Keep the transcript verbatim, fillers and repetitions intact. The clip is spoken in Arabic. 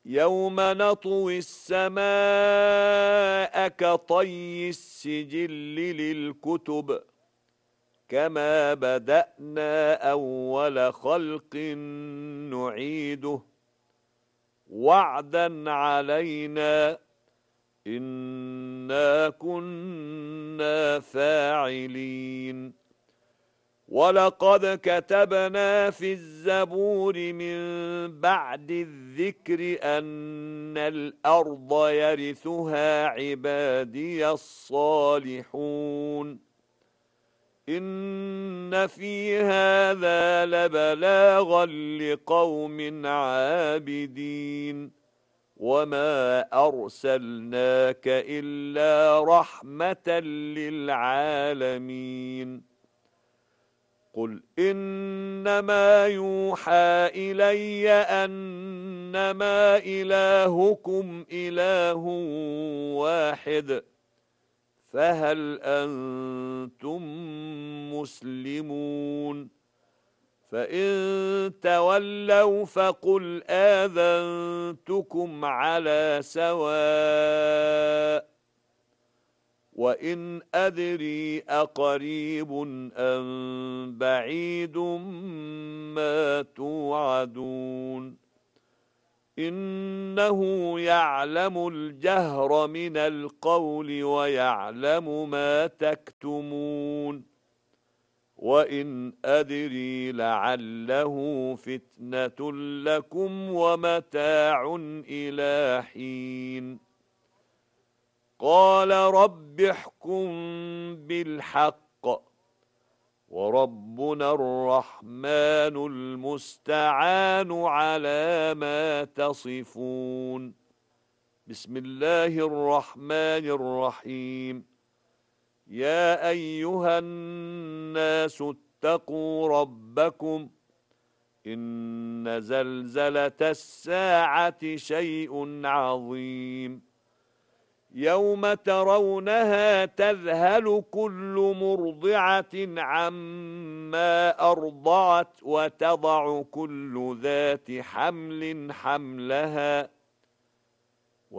يوم نطوي السماء كطي السجل للكتب كما بدأنا أول خلق نعيده وعدا علينا إنا كنا فاعلين ولقد كتبنا في الزبور من بعد الذكر أن الأرض يرثها عبادي الصالحون إن في هذا لبلاغا لقوم عابدين وما أرسلناك إلا رحمة للعالمين قل إنما يوحى إلي أنما إلهكم إله واحد فهل أنتم مسلمون فإن تولوا فقل آذنتكم على سواء وإن أدري أقريب أم بعيد ما توعدون إنه يعلم الجهر من القول ويعلم ما تكتمون وإن أدري لعله فتنة لكم ومتاع إلى حين قال رب احكم بالحق وربنا الرحمن المستعان على ما تصفون بسم الله الرحمن الرحيم يا أيها الناس اتقوا ربكم إن زلزلة الساعة شيء عظيم يوم ترونها تذهل كل مرضعة عما أرضعت وتضع كل ذات حمل حملها